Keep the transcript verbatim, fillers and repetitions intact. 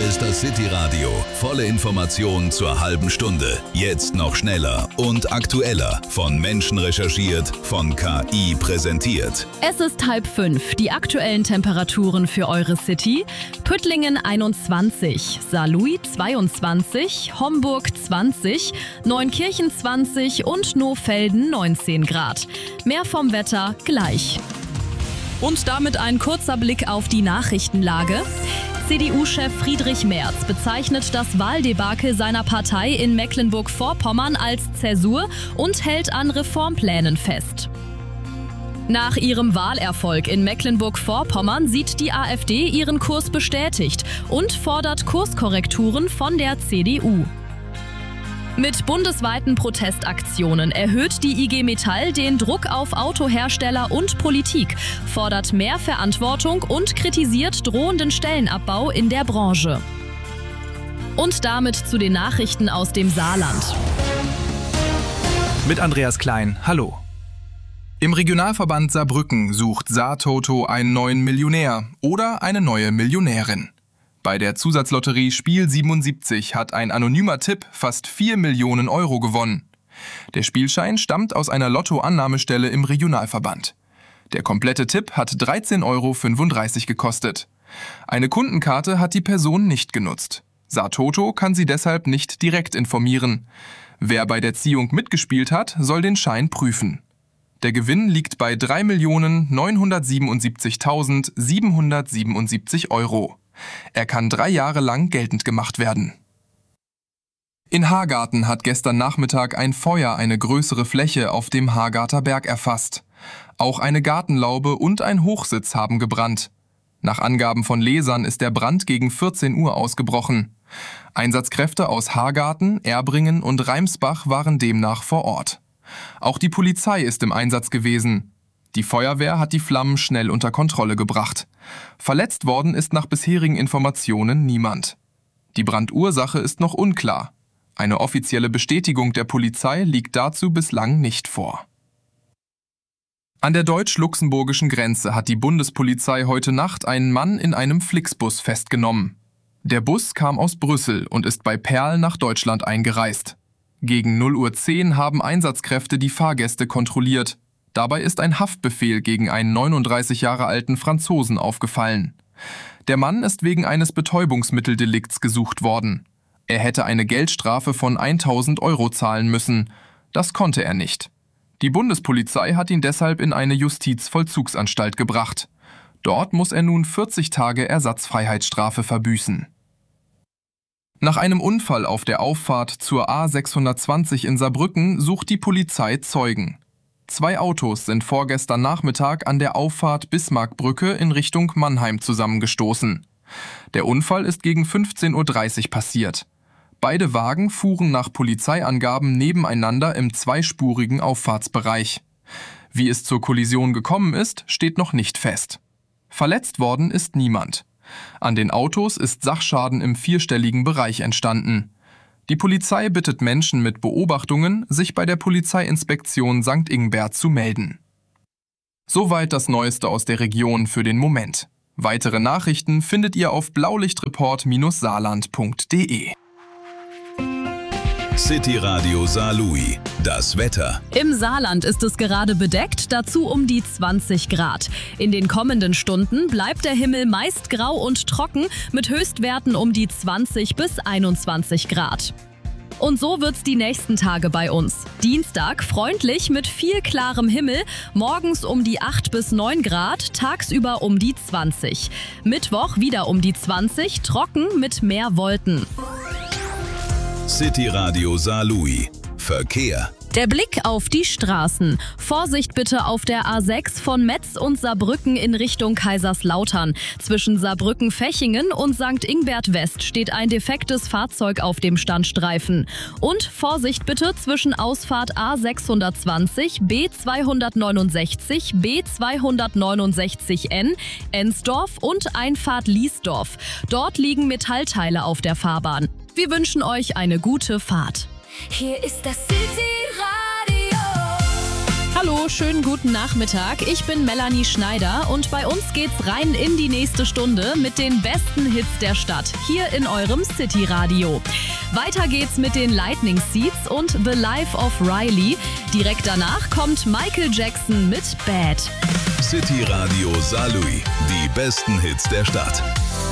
ist das City-Radio. Volle Informationen zur halben Stunde. Jetzt noch schneller und aktueller. Von Menschen recherchiert, von K I präsentiert. Es ist halb fünf. Die aktuellen Temperaturen für eure City. Püttlingen einundzwanzig, Saarlouis zweiundzwanzig, Homburg zwanzig, Neunkirchen zwanzig und Nohfelden neunzehn Grad. Mehr vom Wetter gleich. Und damit ein kurzer Blick auf die Nachrichtenlage. C D U-Chef Friedrich Merz bezeichnet das Wahldebakel seiner Partei in Mecklenburg-Vorpommern als Zäsur und hält an Reformplänen fest. Nach ihrem Wahlerfolg in Mecklenburg-Vorpommern sieht die AfD ihren Kurs bestätigt und fordert Kurskorrekturen von der C D U. Mit bundesweiten Protestaktionen erhöht die I G Metall den Druck auf Autohersteller und Politik, fordert mehr Verantwortung und kritisiert drohenden Stellenabbau in der Branche. Und damit zu den Nachrichten aus dem Saarland. Mit Andreas Klein, hallo. Im Regionalverband Saarbrücken sucht Saartoto einen neuen Millionär oder eine neue Millionärin. Bei der Zusatzlotterie Spiel siebenundsiebzig hat ein anonymer Tipp fast vier Millionen Euro gewonnen. Der Spielschein stammt aus einer Lottoannahmestelle im Regionalverband. Der komplette Tipp hat dreizehn Euro fünfunddreißig gekostet. Eine Kundenkarte hat die Person nicht genutzt. Saartoto kann sie deshalb nicht direkt informieren. Wer bei der Ziehung mitgespielt hat, soll den Schein prüfen. Der Gewinn liegt bei drei Millionen neunhundertsiebenundsiebzigtausendsiebenhundertsiebenundsiebzig Euro. Er kann drei Jahre lang geltend gemacht werden. In Hagarten hat gestern Nachmittag ein Feuer eine größere Fläche auf dem Hagarter Berg erfasst. Auch eine Gartenlaube und ein Hochsitz haben gebrannt. Nach Angaben von Lesern ist der Brand gegen vierzehn Uhr ausgebrochen. Einsatzkräfte aus Hagarten, Erbringen und Reimsbach waren demnach vor Ort. Auch die Polizei ist im Einsatz gewesen. Die Feuerwehr hat die Flammen schnell unter Kontrolle gebracht. Verletzt worden ist nach bisherigen Informationen niemand. Die Brandursache ist noch unklar. Eine offizielle Bestätigung der Polizei liegt dazu bislang nicht vor. An der deutsch-luxemburgischen Grenze hat die Bundespolizei heute Nacht einen Mann in einem Flixbus festgenommen. Der Bus kam aus Brüssel und ist bei Perl nach Deutschland eingereist. Gegen null Uhr zehn haben Einsatzkräfte die Fahrgäste kontrolliert. Dabei ist ein Haftbefehl gegen einen neununddreißig Jahre alten Franzosen aufgefallen. Der Mann ist wegen eines Betäubungsmitteldelikts gesucht worden. Er hätte eine Geldstrafe von tausend Euro zahlen müssen. Das konnte er nicht. Die Bundespolizei hat ihn deshalb in eine Justizvollzugsanstalt gebracht. Dort muss er nun vierzig Tage Ersatzfreiheitsstrafe verbüßen. Nach einem Unfall auf der Auffahrt zur A sechshundertzwanzig in Saarbrücken sucht die Polizei Zeugen. Zwei Autos sind vorgestern Nachmittag an der Auffahrt Bismarckbrücke in Richtung Mannheim zusammengestoßen. Der Unfall ist gegen fünfzehn Uhr dreißig passiert. Beide Wagen fuhren nach Polizeiangaben nebeneinander im zweispurigen Auffahrtsbereich. Wie es zur Kollision gekommen ist, steht noch nicht fest. Verletzt worden ist niemand. An den Autos ist Sachschaden im vierstelligen Bereich entstanden. Die Polizei bittet Menschen mit Beobachtungen, sich bei der Polizeiinspektion Sankt Ingbert zu melden. Soweit das Neueste aus der Region für den Moment. Weitere Nachrichten findet ihr auf blaulichtreport Bindestrich saarland Punkt de. City-Radio Saarlouis. Das Wetter. Im Saarland ist es gerade bedeckt, dazu um die zwanzig Grad. In den kommenden Stunden bleibt der Himmel meist grau und trocken mit Höchstwerten um die zwanzig bis einundzwanzig Grad. Und so wird's die nächsten Tage bei uns. Dienstag freundlich mit viel klarem Himmel, morgens um die acht bis neun Grad, tagsüber um die zwanzig. Mittwoch wieder um die zwanzig, trocken mit mehr Wolken. City-Radio Saarlouis. Verkehr. Der Blick auf die Straßen. Vorsicht bitte auf der A sechs von Metz und Saarbrücken in Richtung Kaiserslautern. Zwischen Saarbrücken-Fechingen und Sankt Ingbert West steht ein defektes Fahrzeug auf dem Standstreifen. Und Vorsicht bitte zwischen Ausfahrt A sechshundertzwanzig, B zweihundertneunundsechzig, B zweihundertneunundsechzig N, Ensdorf und Einfahrt Liesdorf. Dort liegen Metallteile auf der Fahrbahn. Wir wünschen euch eine gute Fahrt. Hier ist das City Radio. Hallo, schönen guten Nachmittag. Ich bin Melanie Schneider und bei uns geht's rein in die nächste Stunde mit den besten Hits der Stadt, hier in eurem City Radio. Weiter geht's mit den Lightning Seeds und The Life of Riley. Direkt danach kommt Michael Jackson mit Bad. City Radio Saarlouis, die besten Hits der Stadt.